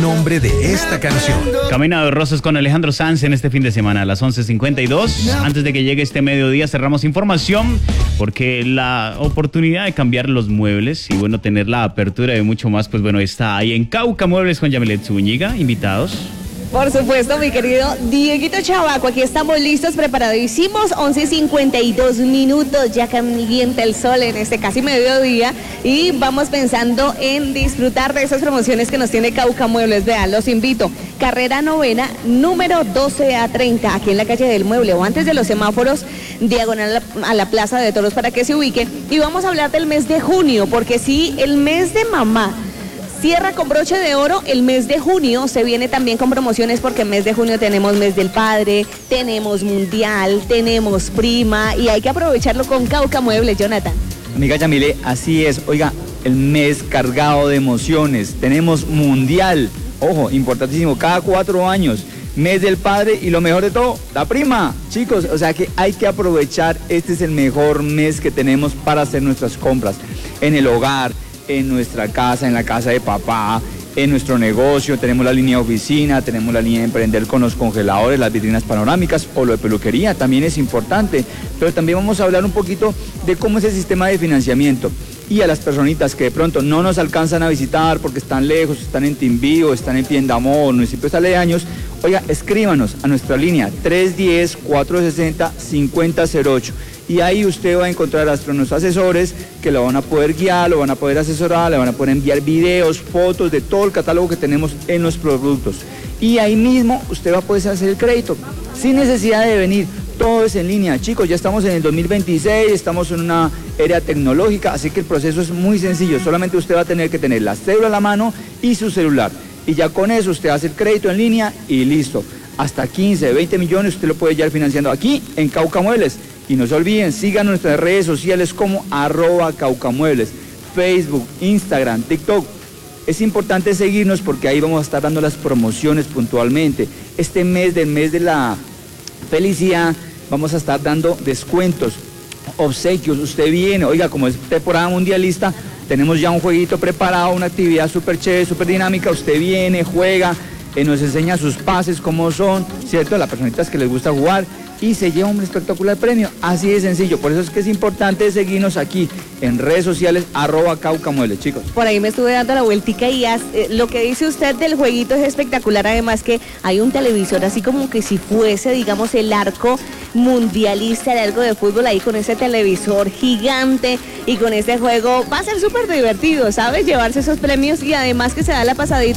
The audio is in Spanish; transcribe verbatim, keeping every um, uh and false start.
nombre de esta canción. Camina de Rosas con Alejandro Sanz en este fin de semana a las once cincuenta y dos. Antes de que llegue este mediodía cerramos información porque la oportunidad de cambiar los muebles y bueno, tener la apertura de mucho más, pues bueno, está ahí en Cauca Muebles con Yamilet Zúñiga. Invitados. Por supuesto, mi querido Dieguito Chavaco, aquí estamos listos, preparadísimos, once cincuenta y dos minutos, ya calienta el sol en este casi mediodía y vamos pensando en disfrutar de esas promociones que nos tiene Cauca Muebles. Vean, los invito, carrera novena, número doce a treinta, aquí en la calle del Mueble o antes de los semáforos, diagonal a la, a la Plaza de Toros para que se ubiquen. Y vamos a hablar del mes de junio, porque sí, el mes de mamá cierra con broche de oro. El mes de junio se viene también con promociones porque el mes de junio tenemos mes del padre, tenemos mundial, tenemos prima y hay que aprovecharlo con Cauca Muebles, Jonathan. Amiga Yamile, así es. Oiga, el mes cargado de emociones. Tenemos mundial, ojo, importantísimo, cada cuatro años. Mes del padre y lo mejor de todo, la prima. Chicos, o sea que hay que aprovechar. Este es el mejor mes que tenemos para hacer nuestras compras en el hogar, en nuestra casa, en la casa de papá, en nuestro negocio. Tenemos la línea de oficina, tenemos la línea de emprender con los congeladores, las vitrinas panorámicas o lo de peluquería, también es importante. Pero también vamos a hablar un poquito de cómo es el sistema de financiamiento. Y a las personitas que de pronto no nos alcanzan a visitar porque están lejos, están en Timbío, están en Piendamó, municipios aledaños, oiga, escríbanos a nuestra línea tres uno cero, cuatro seis cero, cinco cero cero ocho. Y ahí usted va a encontrar a nuestros asesores que lo van a poder guiar, lo van a poder asesorar, le van a poder enviar videos, fotos de todo el catálogo que tenemos en los productos. Y ahí mismo usted va a poder hacer el crédito, sin necesidad de venir. Todo es en línea, chicos, ya estamos en el dos mil veintiséis, estamos en una era tecnológica, así que el proceso es muy sencillo. Solamente usted va a tener que tener la cédula a la mano y su celular. Y ya con eso usted hace el crédito en línea y listo. Hasta quince, veinte millones usted lo puede llevar financiando aquí en Cauca Muebles. Y no se olviden, sigan nuestras redes sociales como arroba caucamuebles, Facebook, Instagram, TikTok. Es importante seguirnos porque ahí vamos a estar dando las promociones puntualmente. Este mes del mes de la felicidad vamos a estar dando descuentos, obsequios. Usted viene, oiga, como es temporada mundialista, tenemos ya un jueguito preparado, una actividad súper chévere, súper dinámica. Usted viene, juega, eh, nos enseña sus pases, cómo son, ¿cierto? Las personitas que les gusta jugar. Y se lleva un espectacular premio, así de sencillo. Por eso es que es importante seguirnos aquí en redes sociales, arroba Cauca Muebles, chicos. Por ahí me estuve dando la vueltica y ya, eh, lo que dice usted del jueguito es espectacular. Además que hay un televisor así como que si fuese, digamos, el arco mundialista de algo de fútbol ahí con ese televisor gigante y con este juego. Va a ser súper divertido, ¿sabes? Llevarse esos premios y además que se da la pasadita